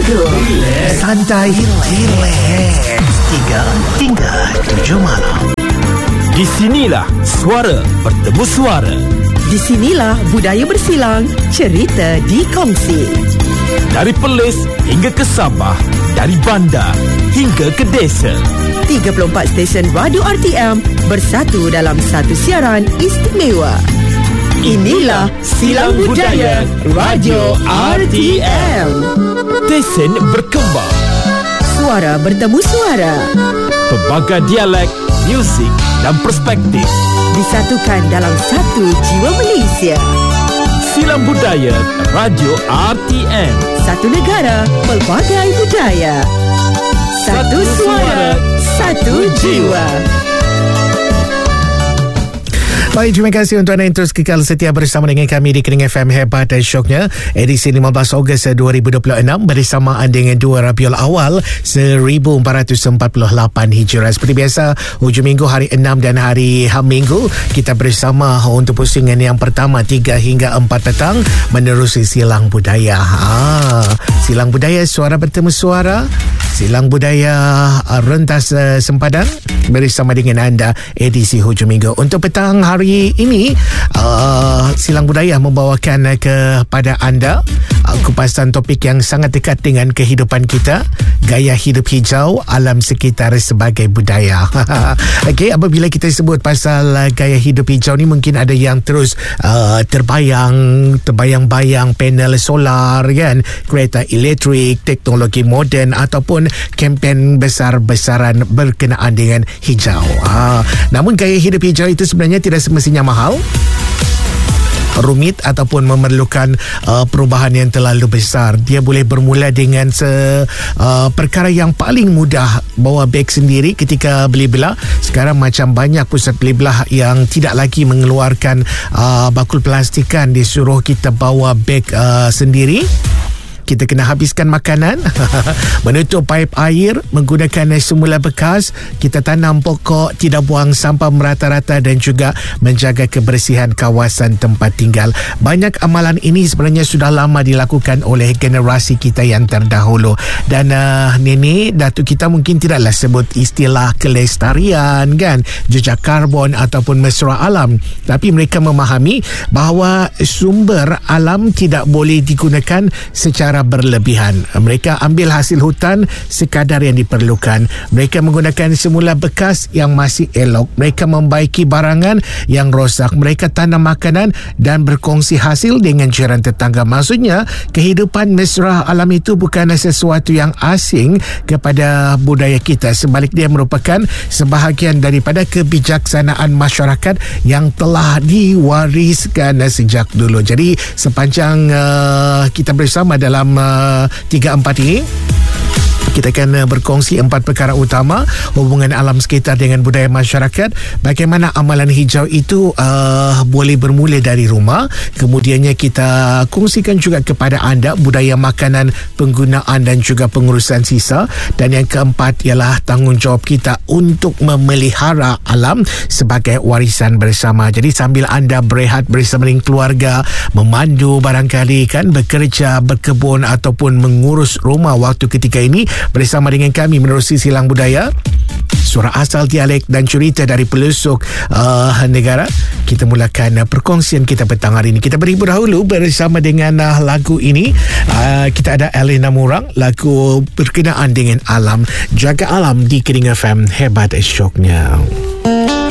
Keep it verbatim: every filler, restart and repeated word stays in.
Teguh, relax, santai, relax. Tiga hingga tujuh malam. Di sinilah suara bertemu suara. Di sinilah budaya bersilang, cerita dikongsi. Dari Perlis hingga ke Sabah, dari bandar hingga ke desa. tiga puluh empat stesen radio R T M bersatu dalam satu siaran istimewa. Inilah Silang Budaya Radio R T M. Stesen berkembang, suara bertemu suara. pelbagai dialek, muzik dan perspektif disatukan dalam satu jiwa Malaysia. Silang Budaya Radio R T M. Satu negara, pelbagai budaya. Satu suara, satu jiwa. Baik, terima kasih untuk anda yang terus kekal setia bersama dengan kami di Kening F M Hebat dan Syoknya, edisi lima belas Ogos dua ribu dua puluh enam bersamaan dengan dua Rabiul Awal seribu empat ratus empat puluh lapan Hijrah. Seperti biasa, hujung minggu hari enam dan hari Ham Minggu kita bersama untuk pusingan yang pertama tiga hingga empat petang menerusi Silang Budaya. Ha, Silang Budaya, suara bertemu suara. Silang Budaya rentas uh, sempadan bersama dengan anda edisi hujung minggu. Untuk petang hari ini, uh, Silang Budaya membawakan uh, kepada anda uh, kupasan topik yang sangat dekat dengan kehidupan kita, gaya hidup hijau, alam sekitar sebagai budaya. Okey, apabila kita sebut pasal uh, gaya hidup hijau ni, mungkin ada yang terus uh, terbayang terbayang-bayang panel solar kan, kereta elektrik, teknologi moden ataupun kempen besar-besaran berkenaan dengan hijau. Ha, namun gaya hidup hijau itu sebenarnya tidak semestinya mahal, rumit ataupun memerlukan uh, perubahan yang terlalu besar. Dia boleh bermula dengan se, uh, perkara yang paling mudah, bawa beg sendiri ketika beli belah. Sekarang macam banyak pusat beli belah yang tidak lagi mengeluarkan uh, bakul plastikan, disuruh kita bawa beg uh, sendiri. Kita kena habiskan makanan, menutup paip air menggunakan semula bekas, kita tanam pokok, tidak buang sampah merata-rata dan juga menjaga kebersihan kawasan tempat tinggal. Banyak amalan ini sebenarnya sudah lama dilakukan oleh generasi kita yang terdahulu. Dan uh, nenek, datuk kita mungkin tidaklah sebut istilah kelestarian kan, jejak karbon ataupun mesra alam. Tapi mereka memahami bahawa sumber alam tidak boleh digunakan secara berlebihan. Mereka ambil hasil hutan sekadar yang diperlukan. Mereka menggunakan semula bekas yang masih elok. Mereka membaiki barangan yang rosak. Mereka tanam makanan dan berkongsi hasil dengan jiran tetangga. Maksudnya, kehidupan mesra alam itu bukan sesuatu yang asing kepada budaya kita. Sebaliknya, merupakan sebahagian daripada kebijaksanaan masyarakat yang telah diwariskan sejak dulu. Jadi, sepanjang uh, kita bersama dalam Uh, tiga empat ini, kita akan berkongsi empat perkara utama hubungan alam sekitar dengan budaya masyarakat. Bagaimana amalan hijau itu uh, boleh bermula dari rumah. Kemudiannya kita kongsikan juga kepada anda budaya makanan, penggunaan dan juga pengurusan sisa. Dan yang keempat ialah tanggungjawab kita untuk memelihara alam sebagai warisan bersama. Jadi sambil anda berehat bersama dengan keluarga, memandu barangkali kan, bekerja, berkebun ataupun mengurus rumah waktu ketika ini, bersama dengan kami menerusi Silang Budaya, suara asal, dialek dan cerita dari pelosok uh, negara. Kita mulakan uh, perkongsian kita petang hari ini. Kita berhibur dahulu bersama dengan uh, lagu ini. Uh, kita ada Elena Murang, lagu berkenaan dengan alam. Jaga alam di Kening F M Hebat Syoknya.